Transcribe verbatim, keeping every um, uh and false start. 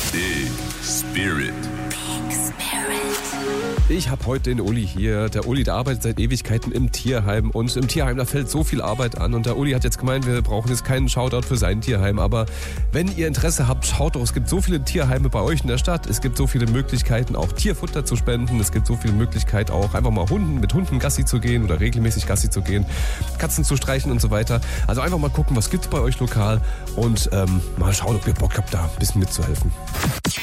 Big Spirit. Big Spirit. Ich habe heute den Uli hier. Der Uli, der arbeitet seit Ewigkeiten im Tierheim und im Tierheim, da fällt so viel Arbeit an und der Uli hat jetzt gemeint, wir brauchen jetzt keinen Shoutout für sein Tierheim, aber wenn ihr Interesse habt, schaut doch, es gibt so viele Tierheime bei euch in der Stadt, es gibt so viele Möglichkeiten, auch Tierfutter zu spenden, es gibt so viele Möglichkeiten, auch einfach mal Hunden, mit Hunden Gassi zu gehen oder regelmäßig Gassi zu gehen, Katzen zu streichen und so weiter. Also einfach mal gucken, was gibt's bei euch lokal und ähm, mal schauen, ob ihr Bock habt, da ein bisschen mitzuhelfen.